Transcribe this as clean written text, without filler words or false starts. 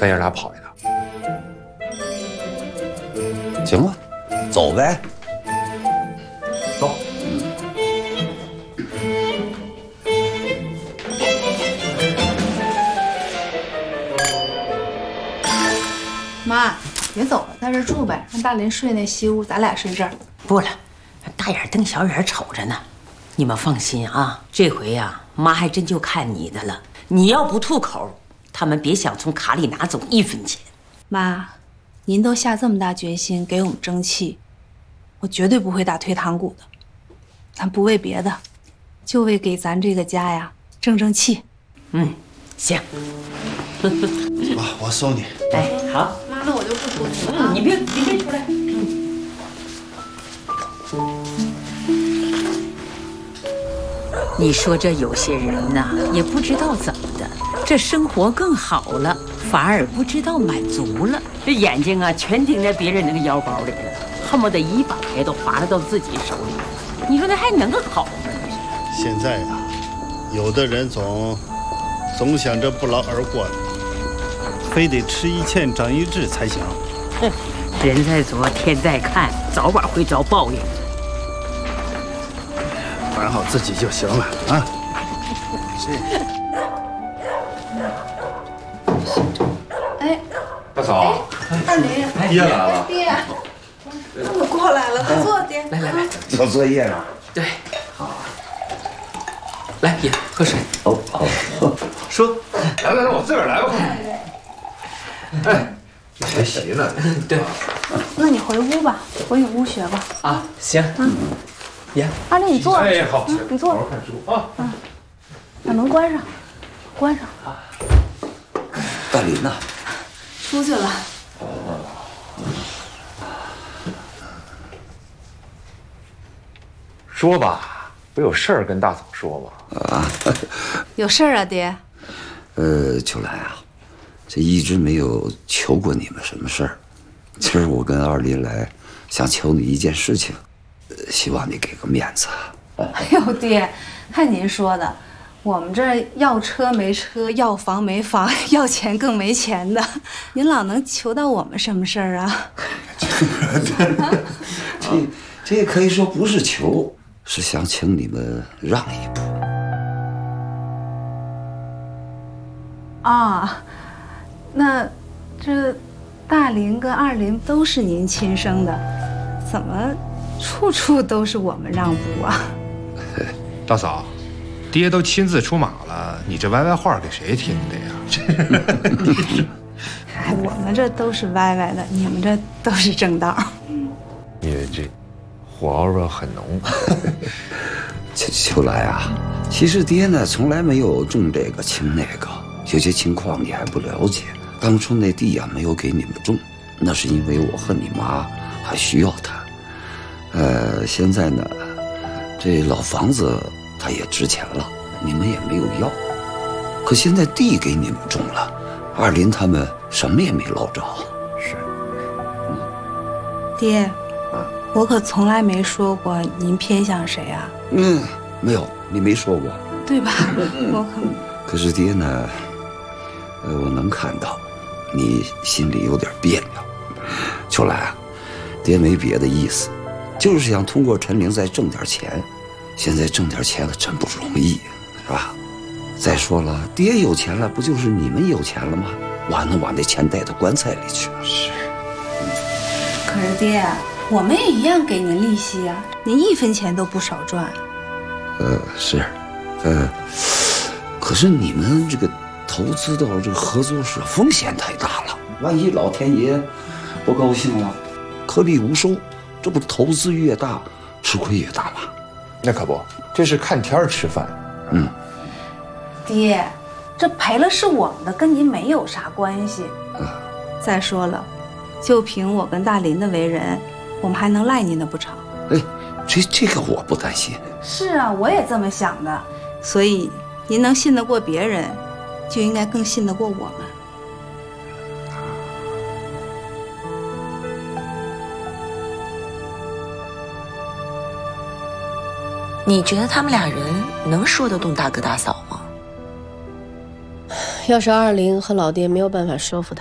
咱爷俩跑一趟。 行啊，走呗。 走。 妈，别走了，在这住呗，让大林睡那西屋，咱俩睡这儿。 不了，大眼瞪小眼瞅着呢。你们放心啊，这回呀，妈还真就看你的了。你要不吐口，他们别想从卡里拿走1分钱。 妈，您都下这么大决心给我们争气，我绝对不会打退堂鼓的。咱不为别的，就为给咱这个家呀争气。 嗯，行。 走吧，我送你。 哎，好。 妈，那我就不出去了。 你别出来。你说这有些人呐，也不知道怎么的，这生活更好了，反而不知道满足了。这眼睛啊，全盯在别人那个腰包里了，恨不得一把呀都划拉到自己手里了。你说那还能好吗？ 现在呀，有的人总想着不劳而获的，非得吃一堑长一智才行。 哼，人在做，天在看，早晚会遭报应。 管好自己就行了啊！是。 哎， 大嫂， 二林， 爹来了。 爹，我过来了，快坐，爹。 来， 做作业呢？ 对，好。来，爷喝水。 哦，好。 说，来，我自个儿来吧。哎，学习呢？ 对。 那你回屋吧，回你屋学吧。 啊，行。爷， 二林，你坐。 哎，好， 你坐。 好好看书啊。 把门关上，关上。 大林呢？ 出去了。 说吧，不有事儿跟大嫂说吗？ 啊， 有事儿啊，爹。 秋兰啊，这一直没有求过你们什么事儿。今儿我跟二林来，想求你一件事情，希望你给个面子。 哎呦，爹，看您说的，我们这要车没车，要房没房，要钱更没钱的，您老能求到我们什么事儿啊？ 这可以说不是求，是想请你们让一步。 啊，那这大林跟二林都是您亲生的，怎么处处都是我们让步啊？ 大嫂，爹都亲自出马了，你这歪话给谁听的呀？ 哎，我们这都是歪歪的，你们这都是正道。 你这火味很浓。 秋兰啊，其实爹呢从来没有重这个轻那个，有些情况你还不了解。当初那地呀没有给你们种，那是因为我和你妈还需要它。现在呢，这老房子它也值钱了，你们也没有要。可现在地给你们种了，二林他们什么也没捞着。 是。 爹，我可从来没说过您偏向谁啊。 没有，你没说过， 对吧？我可是爹呢，我能看到你心里有点别扭。秋兰啊，爹没别的意思，就是想通过陈玲再挣点钱。现在挣点钱可真不容易，是吧？再说了，爹有钱了，不就是你们有钱了吗？我还能把那钱带到棺材里去。 是。 可是爹，我们也一样给您利息啊，您1分钱都不少赚。 是，可是你们这个投资到这个合作社风险太大了，万一老天爷不高兴了，颗粒无收，这不投资越大，吃亏越大吗？ 那可不，这是看天儿吃饭。 爹，这赔了是我们的，跟您没有啥关系。再说了，就凭我跟大林的为人，我们还能赖您的不成？ 哎，这个我不担心。 是啊，我也这么想的。所以您能信得过别人，就应该更信得过我们。 你觉得他们俩人能说得动大哥大嫂吗？ 要是二林和老爹没有办法说服他，